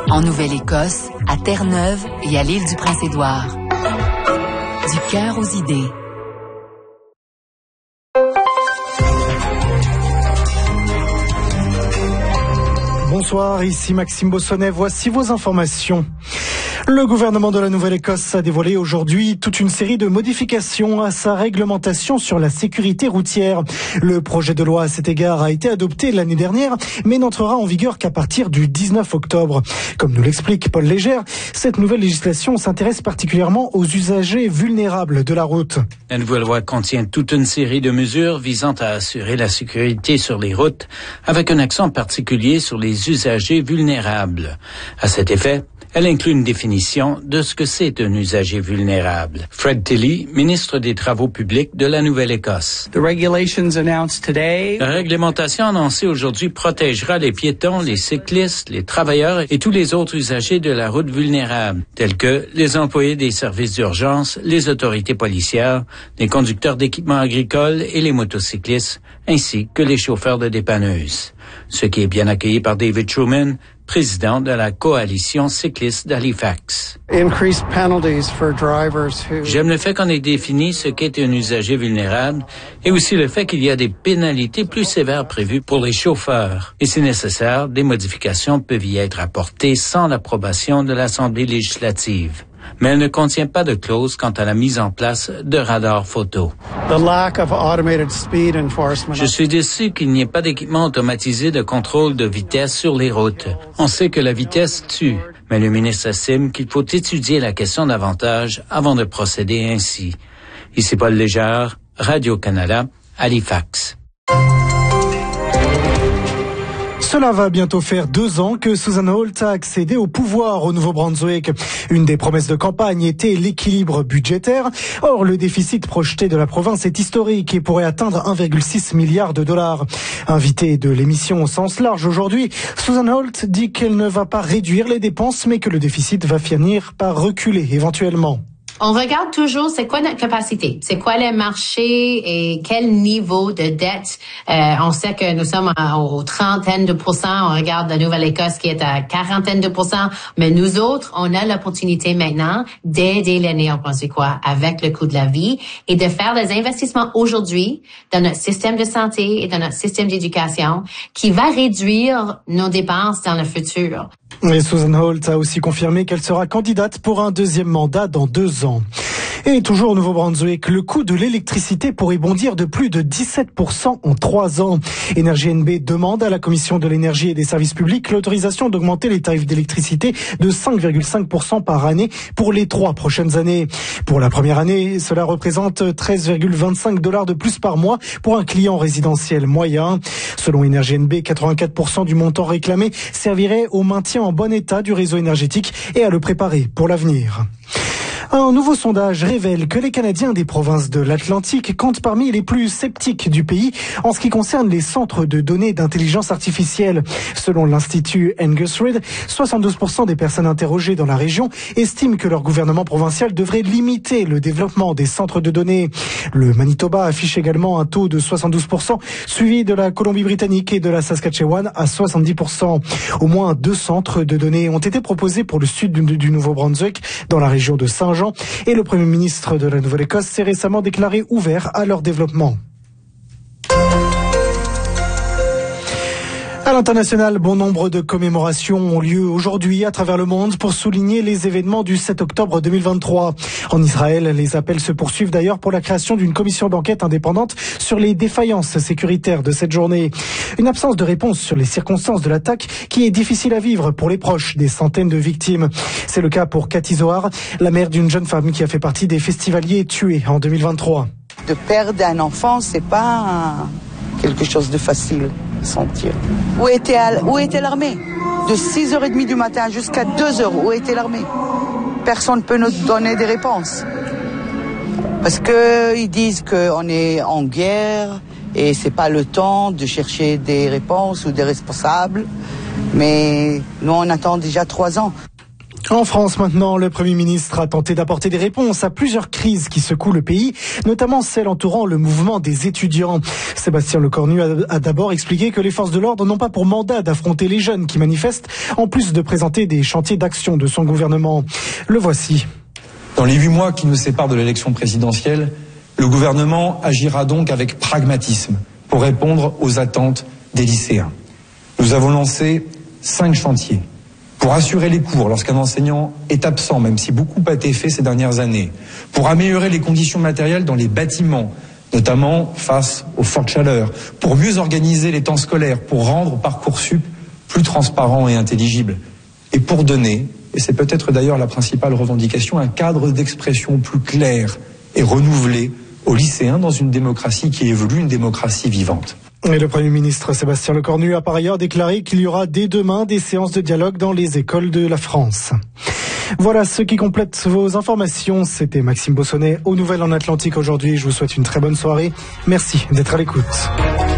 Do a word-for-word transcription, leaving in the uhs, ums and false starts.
En Nouvelle-Écosse, à Terre-Neuve et à l'île du Prince-Édouard. Du cœur aux idées. Bonsoir, ici Maxime Bossonnet, voici vos informations. Le gouvernement de la Nouvelle-Écosse a dévoilé aujourd'hui toute une série de modifications à sa réglementation sur la sécurité routière. Le projet de loi à cet égard a été adopté l'année dernière, mais n'entrera en vigueur qu'à partir du dix-neuf octobre. Comme nous l'explique Paul Légère, cette nouvelle législation s'intéresse particulièrement aux usagers vulnérables de la route. La nouvelle loi contient toute une série de mesures visant à assurer la sécurité sur les routes, avec un accent particulier sur les usagers vulnérables. À cet effet, elle inclut une définition de ce que c'est un usager vulnérable. Fred Tilley, ministre des Travaux publics de la Nouvelle-Écosse. The regulations announced today. La réglementation annoncée aujourd'hui protégera les piétons, les cyclistes, les travailleurs et tous les autres usagers de la route vulnérables, tels que les employés des services d'urgence, les autorités policières, les conducteurs d'équipements agricoles et les motocyclistes, ainsi que les chauffeurs de dépanneuses. Ce qui est bien accueilli par David Truman, président de la coalition cycliste d'Halifax. J'aime le fait qu'on ait défini ce qu'est un usager vulnérable et aussi le fait qu'il y a des pénalités plus sévères prévues pour les chauffeurs. Et si nécessaire, des modifications peuvent y être apportées sans l'approbation de l'Assemblée législative. Mais elle ne contient pas de clause quant à la mise en place de radars photo. Je suis déçu qu'il n'y ait pas d'équipement automatisé de contrôle de vitesse sur les routes. On sait que la vitesse tue, mais le ministre estime qu'il faut étudier la question davantage avant de procéder ainsi. Ici Paul Légère, Radio-Canada, Halifax. Cela va bientôt faire deux ans que Susan Holt a accédé au pouvoir au Nouveau-Brunswick. Une des promesses de campagne était l'équilibre budgétaire. Or, le déficit projeté de la province est historique et pourrait atteindre un virgule six milliard de dollars. Invitée de l'émission au sens large aujourd'hui, Susan Holt dit qu'elle ne va pas réduire les dépenses, mais que le déficit va finir par reculer éventuellement. On regarde toujours c'est quoi notre capacité, c'est quoi les marchés et quel niveau de dette. Euh, on sait que nous sommes à, aux trentaine de pourcents. On regarde la Nouvelle-Écosse qui est à quarantaine de pourcents. Mais nous autres, on a l'opportunité maintenant d'aider les Néo-Brunswickois avec le coût de la vie et de faire des investissements aujourd'hui dans notre système de santé et dans notre système d'éducation qui va réduire nos dépenses dans le futur. Et Susan Holt a aussi confirmé qu'elle sera candidate pour un deuxième mandat dans deux ans. Et toujours au Nouveau-Brunswick, le coût de l'électricité pourrait bondir de plus de dix-sept pour cent en trois ans. Énergie N B demande à la Commission de l'énergie et des services publics l'autorisation d'augmenter les tarifs d'électricité de cinq virgule cinq pour cent par année pour les trois prochaines années. Pour la première année, cela représente treize virgule vingt-cinq dollars de plus par mois pour un client résidentiel moyen. Selon Énergie N B, quatre-vingt-quatre pour cent du montant réclamé servirait au maintien en bon état du réseau énergétique et à le préparer pour l'avenir. Un nouveau sondage révèle que les Canadiens des provinces de l'Atlantique comptent parmi les plus sceptiques du pays en ce qui concerne les centres de données d'intelligence artificielle. Selon l'Institut Angus Reid, soixante-douze pour cent des personnes interrogées dans la région estiment que leur gouvernement provincial devrait limiter le développement des centres de données. Le Manitoba affiche également un taux de soixante-douze pour cent, suivi de la Colombie-Britannique et de la Saskatchewan à soixante-dix pour cent. Au moins deux centres de données ont été proposés pour le sud du, du Nouveau-Brunswick, dans la région de Saint-Jean, et le Premier ministre de la Nouvelle-Écosse s'est récemment déclaré ouvert à leur développement. À l'international, bon nombre de commémorations ont lieu aujourd'hui à travers le monde pour souligner les événements du sept octobre deux mille vingt-trois. En Israël, les appels se poursuivent d'ailleurs pour la création d'une commission d'enquête indépendante sur les défaillances sécuritaires de cette journée. Une absence de réponse sur les circonstances de l'attaque qui est difficile à vivre pour les proches des centaines de victimes. C'est le cas pour Cathy Zohar, la mère d'une jeune femme qui a fait partie des festivaliers tués en deux mille vingt-trois. De perdre un enfant, c'est pas quelque chose de facile. Sentir. Où était, où était l'armée? De six heures trente du matin jusqu'à deux heures, où était l'armée? Personne ne peut nous donner des réponses. Parce qu'ils disent qu'on est en guerre et c'est pas le temps de chercher des réponses ou des responsables. Mais nous, on attend déjà trois ans. En France maintenant, le Premier ministre a tenté d'apporter des réponses à plusieurs crises qui secouent le pays, notamment celle entourant le mouvement des étudiants. Sébastien Lecornu a, a d'abord expliqué que les forces de l'ordre n'ont pas pour mandat d'affronter les jeunes qui manifestent, en plus de présenter des chantiers d'action de son gouvernement. Le voici. Dans les huit mois qui nous séparent de l'élection présidentielle, le gouvernement agira donc avec pragmatisme pour répondre aux attentes des lycéens. Nous avons lancé cinq chantiers. Pour assurer les cours lorsqu'un enseignant est absent, même si beaucoup a été fait ces dernières années. Pour améliorer les conditions matérielles dans les bâtiments, notamment face aux fortes chaleurs. Pour mieux organiser les temps scolaires, pour rendre Parcoursup plus transparent et intelligible. Et pour donner, et c'est peut-être d'ailleurs la principale revendication, un cadre d'expression plus clair et renouvelé aux lycéens dans une démocratie qui évolue, une démocratie vivante. Et le Premier ministre Sébastien Lecornu a par ailleurs déclaré qu'il y aura dès demain des séances de dialogue dans les écoles de la France. Voilà ce qui complète vos informations. C'était Maxime Bossonnet aux Nouvelles en Atlantique aujourd'hui. Je vous souhaite une très bonne soirée. Merci d'être à l'écoute.